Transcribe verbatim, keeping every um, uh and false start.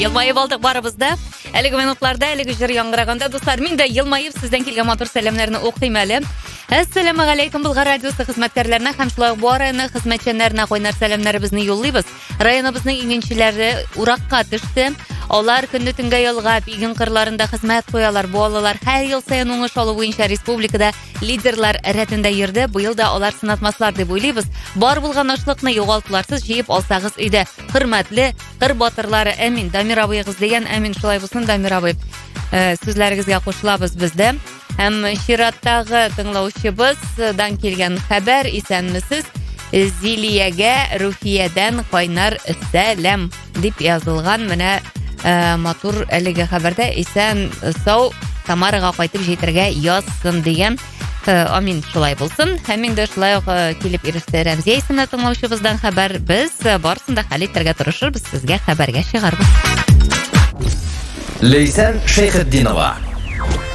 Елмайып алдық барыбызда. Әлеге минутларда, әлеге жыр яңгыраганда, достар, мен де елмайып сізден келген матур сәлемләрне оқыйм әле. Ассаламу алейкум, Булгар радиосы хезмәткәрләренә һәм шулай ук бу районның хезмәтчәннәренә кайнар сәламнәребезне юллыйбыз. Районыбызның игенчеләре уракка төште. Алар көнне төнгә ялгап, иген кырларында хезмәт куялар, бу алалар һәр ел саен уңыш алу буенча республикада лидерлар рәтендә йөрде. Бу елда алар сынатмаслар дип уйлыйбыз. Бар булган ашлыкны югалтуларсыз җыеп алсагыз өйдә. Хөрмәтле кыр батырлары, Әмин, Дамир абыегыз дигән, Әмин шулай булсын, Дамир абый. Сүзләрегезгә кушылабыз бездә. Һәм чираттагы тыңлаучыбыздан килгән хәбәр, исәнмесез? Зилиягә Руфиядән кайнар сәлам дип язылган. Менә матур әлеге хәбәрдә исән сау Тамарага кайтып җитәргә язсын дигән. Амин, шулай булсын. Һәм инде шулай ук килеп иреште Рәмзия исемле тыңлаучыбыздан хәбәр. Без барысын да хәл итәргә тырышырбыз, сезгә хәбәргә чыгарбыз. Лейсан Шәйхетдинова.